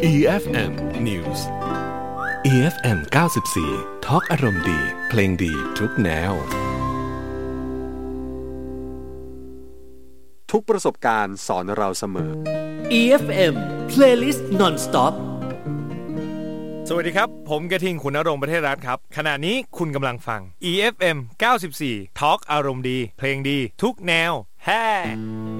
EFM News EFM 94 Talk อารมณ์ดีเพลงดีทุกแนวทุกประสบการณ์สอนเราเสมอ EFM Playlist Non-Stop สวัสดีครับผมกระทิงขุนนรงค์ประเทศรัฐครับขณะนี้คุณกำลังฟัง EFM 94 Talk อารมณ์ดีเพลงดีทุกแนวแฮ่